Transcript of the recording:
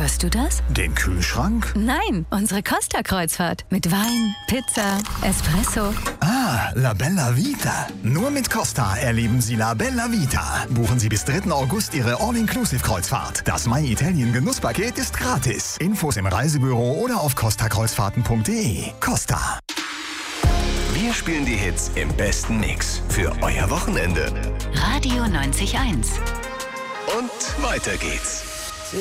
Hörst du das? Den Kühlschrank? Nein, unsere Costa-Kreuzfahrt. Mit Wein, Pizza, Espresso. Ah, La Bella Vita. Nur mit Costa erleben Sie La Bella Vita. Buchen Sie bis 3. August Ihre All-Inclusive-Kreuzfahrt. Das My Italien Genusspaket ist gratis. Infos im Reisebüro oder auf costakreuzfahrten.de. Costa. Wir spielen die Hits im besten Mix für euer Wochenende. Radio 90.1. Und weiter geht's.